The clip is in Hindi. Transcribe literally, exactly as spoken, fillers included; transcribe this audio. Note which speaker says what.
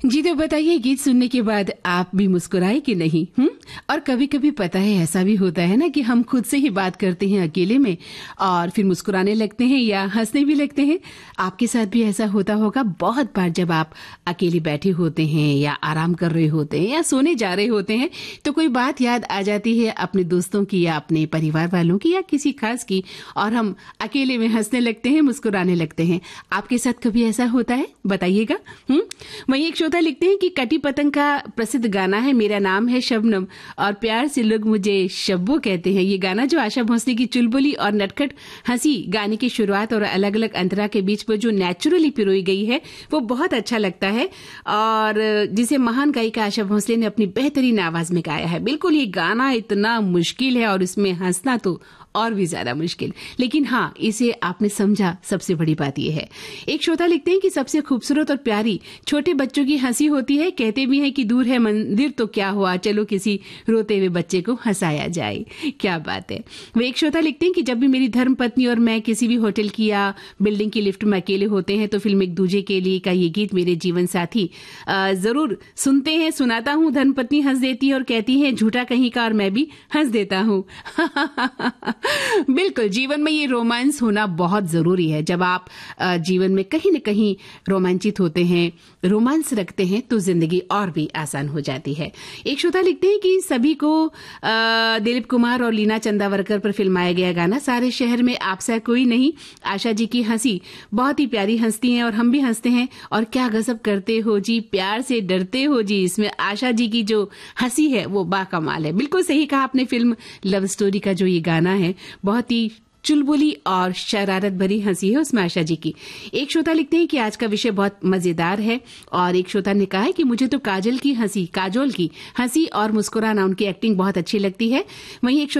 Speaker 1: जी तो बताइए, गीत सुनने के बाद आप भी मुस्कुराए कि नहीं? हम्म और कभी कभी पता है ऐसा भी होता है ना कि हम खुद से ही बात करते हैं अकेले में और फिर मुस्कुराने लगते हैं या हंसने भी लगते हैं। आपके साथ भी ऐसा होता होगा बहुत बार, जब आप अकेले बैठे होते हैं या आराम कर रहे होते हैं या सोने जा रहे होते हैं तो कोई बात याद आ जाती है अपने दोस्तों की या अपने परिवार वालों की या किसी खास की, और हम अकेले में हंसने लगते हैं, मुस्कुराने लगते हैं। आपके साथ कभी ऐसा होता है? बताइएगा। हम्म वहीं एक श्रोता लिखते हैं कि कटी पतंग का प्रसिद्ध गाना है मेरा नाम है शबनम और प्यार से लोग मुझे शब्बो कहते हैं। ये गाना जो आशा भोसले की चुलबुली और नटखट हंसी गाने की शुरुआत और अलग अलग अंतरा के बीच पर जो नेचुरली पिरोई गई है वो बहुत अच्छा लगता है और जिसे महान गायिका आशा भोसले ने अपनी बेहतरीन आवाज में गाया है। बिल्कुल ये गाना इतना मुश्किल है और इसमें हंसना तो और भी ज्यादा मुश्किल, लेकिन हाँ, इसे आपने समझा, सबसे बड़ी बात यह है। एक श्रोता लिखते हैं कि सबसे खूबसूरत और प्यारी छोटे बच्चों की हंसी होती है। कहते भी हैं कि दूर है मंदिर तो क्या हुआ, चलो किसी रोते हुए बच्चे को हंसाया जाए। क्या बात है। वे एक श्रोता लिखते हैं कि जब भी मेरी धर्म पत्नी और मैं किसी भी होटल की या बिल्डिंग की लिफ्ट में अकेले होते हैं तो फिल्म एक दूजे के लिए का ये गीत मेरे जीवन साथी जरूर सुनते हैं। सुनाता हूँ, धर्म पत्नी हंस देती है और कहती है झूठा कहीं का, और मैं भी हंस देता हूँ। बिल्कुल, जीवन में ये रोमांस होना बहुत जरूरी है। जब आप जीवन में कहीं न कहीं रोमांचित होते हैं, रोमांस रखते हैं, तो जिंदगी और भी आसान हो जाती है। एक श्रोता लिखते हैं कि सभी को दिलीप कुमार और लीना चंदावरकर पर फिल्माया गया गाना सारे शहर में आपसा कोई नहीं, आशा जी की हंसी बहुत ही प्यारी हंसती हैं और हम भी हंसते हैं, और क्या गजब करते हो जी, प्यार से डरते हो जी। इसमें आशा जी की जो हंसी है वो बाकमाल है। बिल्कुल सही कहा आपने। फिल्म लव स्टोरी का जो ये गाना है बहुत ही चुलबुली और शरारत भरी हंसी है उसमें आशा जी की। एक श्रोता लिखते हैं कि आज का विषय बहुत मजेदार है, और एक श्रोता ने कहा है कि मुझे तो काजल की हंसी काजोल की हंसी और मुस्कुराना, उनकी एक्टिंग बहुत अच्छी लगती है। वहीं एक